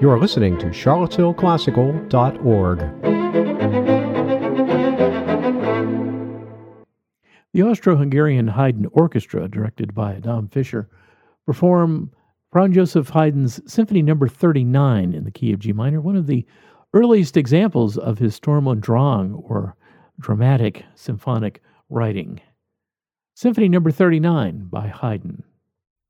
You're listening to charlottesvilleclassical.org. The Austro-Hungarian Haydn Orchestra, directed by Adam Fischer, perform Franz Joseph Haydn's Symphony No. 39 in the key of G minor, one of the earliest examples of his Sturm und Drang, or dramatic symphonic writing. Symphony No. 39 by Haydn.